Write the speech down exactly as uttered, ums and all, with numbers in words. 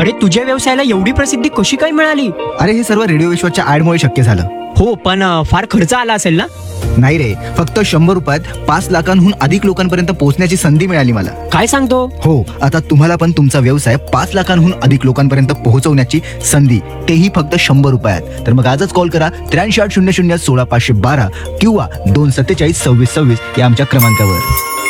अरे तुझ्या व्यवसायाला एवढी प्रसिद्धी कशी काय मिळाली? अरे हे सर्व रेडिओ विश्वाच्या ऍडमुळे शक्य झालं. हो, पण अ, फार खर्च आला असेल ना? नाही रे, फक्त शंभर रुपयात पाच लाखांहून अधिक लोकांपर्यंत पोहोचण्याची संधी मिळाली मला. काय सांगतो? हो, आता तुम्हाला पण तुमचा व्यवसाय पाच लाखांहून अधिक लोकांपर्यंत पोहोचवण्याची संधी, तेही फक्त शंभर रुपयात. तर मग आजच कॉल करा त्र्याऐंशी आठ शून्य शून्य सोळा पाचशे बारा किंवा दोन सत्तेचाळीस सव्वीस सव्वीस या आमच्या क्रमांकावर.